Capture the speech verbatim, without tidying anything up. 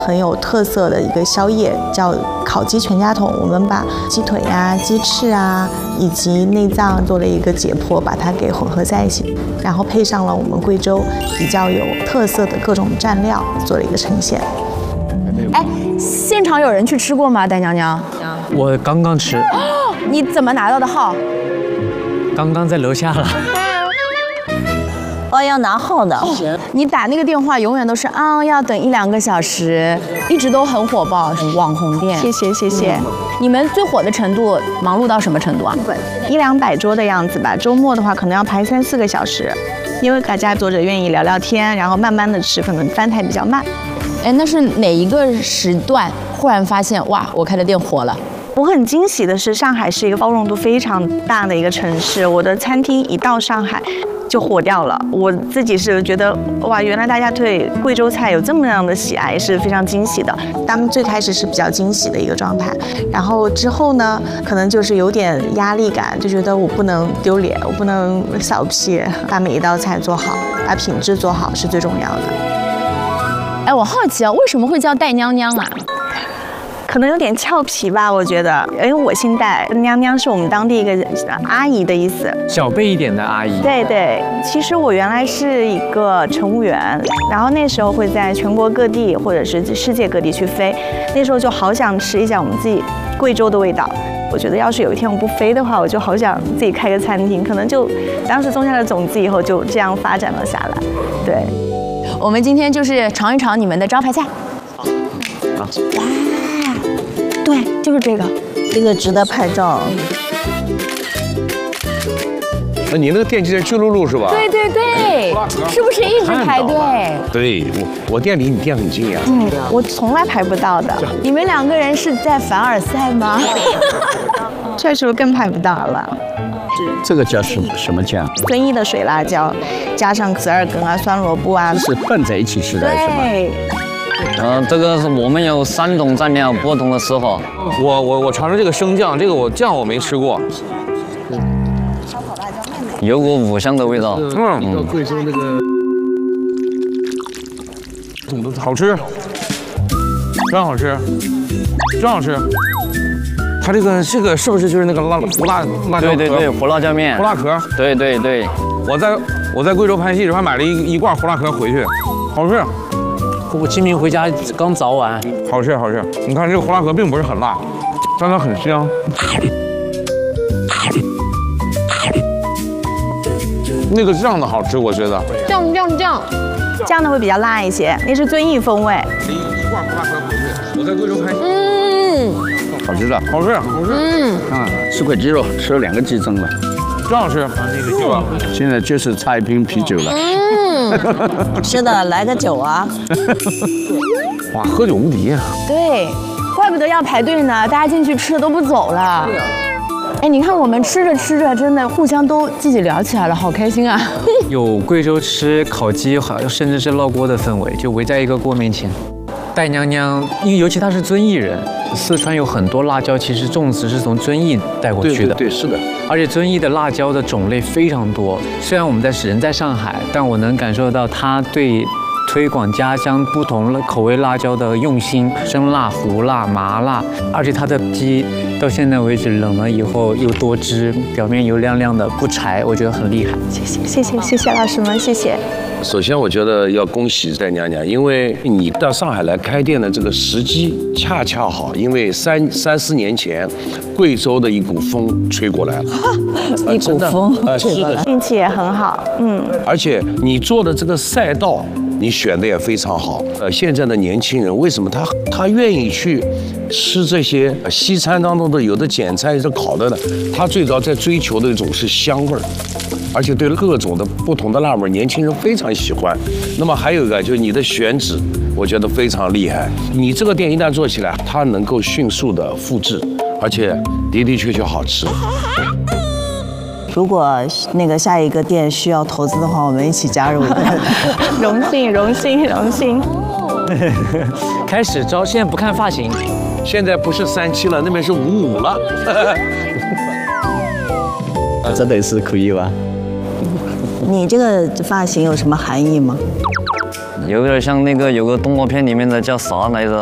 很有特色的一个宵夜，叫烤鸡全家桶。我们把鸡腿啊、鸡翅啊以及内脏做了一个解剖，把它给混合在一起，然后配上了我们贵州比较有特色的各种蘸料，做了一个呈现。 哎，现场有人去吃过吗？戴娘娘， 我刚刚吃。 哦，你怎么拿到的号？ 刚刚在楼下了。 哦，要拿号的。 你打那个电话永远都是啊，要等一两个小时，一直都很火爆，网红店。 谢谢谢谢。 嗯、你们最火的程度，忙碌到什么程度啊？ 一两百桌的样子吧。周末的话，可能要排三四个小时，因为大家坐着愿意聊聊天，然后慢慢的吃，可能翻台比较慢。 哎，那是哪一个时段忽然发现哇，我开的店火了？ 我很惊喜的是，上海是一个包容度非常大的一个城市。我的餐厅一到上海就火掉了。我自己是觉得，哇，原来大家对贵州菜有这么样的喜爱，是非常惊喜的。他们最开始是比较惊喜的一个状态，然后之后呢，可能就是有点压力感，就觉得我不能丢脸，我不能小屁，把每一道菜做好，把品质做好是最重要的。 哎，我好奇啊，为什么会叫戴娘娘啊？ 可能有点俏皮吧，我觉得，因为我姓戴，娘娘是我们当地一个阿姨的意思， 小辈一点的阿姨。 对对，其实我原来是一个乘务员，然后那时候会在全国各地或者是世界各地去飞，那时候就好想吃一下我们自己贵州的味道。我觉得要是有一天我不飞的话，我就好想自己开个餐厅，可能就当时种下了种子，以后就这样发展了下来。对， 我们今天就是尝一尝你们的招牌菜。 好。 哇，对，就是这个， 这个值得拍照。 那你那个店就在巨鹿路是吧？ 对对对，是不是一直排队？ 对，我我店离你店很近呀。 嗯，我从来排不到的。 你们两个人是在凡尔赛吗？ 这时候更排不到了。 这个叫什么什么酱？ 遵义的水辣椒，加上折耳根啊、酸萝卜啊， 是拌在一起吃的，是吗？ 对。 呃，这个是我们有三种蘸料，不同的时候。 我我我尝尝这个生酱，这个我酱我没吃过。 有股五香的味道。 嗯，贵州那个， 好吃，真好吃，真好吃。它这个这个是不是就是那个辣胡辣辣椒壳？ 对对对，胡辣椒面。 胡辣壳。 对对对。 我在我在贵州拍戏时候还买了一一罐胡辣壳回去，好吃。 我清明回家刚早晚， 好吃好吃。你看这个胡辣壳并不是很辣，但它很香。那个酱的好吃，我觉得。 酱酱酱， 酱的会比较辣一些，那是遵义风味。 一一罐胡辣壳回去，我在贵州拍戏。 嗯， 好吃的， 好吃好吃。 嗯， 啊，四块鸡肉，吃了两个鸡胗了， 真好吃。那个鸡吧， 现在就是差一瓶啤酒了。 嗯，是的，来个酒啊。 哇，喝酒无敌。 对，怪不得要排队呢，大家进去吃的都不走了。哎，你看我们吃着吃着，真的互相都自己聊起来了，好开心啊！ 有贵州吃烤鸡，甚至是烙锅的氛围，就围在一个锅面前。戴娘娘，因为尤其她是遵义人，四川有很多辣椒，其实种植是从遵义带过去的。 对对对，是的。 而且遵义的辣椒的种类非常多。虽然我们在人在上海，但我能感受到她对推广家乡不同口味辣椒的用心，生辣、胡辣、麻辣，而且它的鸡到现在为止冷了以后又多汁，表面油亮亮的，不柴，我觉得很厉害。 谢谢谢谢谢谢老师们，谢谢。 首先，我觉得要恭喜戴娘娘，因为你到上海来开店的这个时机恰恰好，因为三三四年前，贵州的一股风吹过来了， 一股风吹过来， 运气也很好，嗯。 而且你做的这个赛道，你选的也非常好。呃，现在的年轻人为什么他他愿意去吃这些西餐当中的有的简菜是烤的呢？他最早在追求的一种是香味儿。而且对各种的不同的辣味，年轻人非常喜欢。那么还有一个就是你的选址，我觉得非常厉害。你这个店一旦做起来，它能够迅速的复制，而且的的确确好吃。 如果那个下一个店需要投资的话，我们一起加入一个。 荣幸荣幸荣幸。 开始招，现在不看发型， 现在不是三七了，那边是五五了。 真的是可以吧？ 你这个发型有什么含义吗？ 有点像那个有个动画片里面的叫啥来着？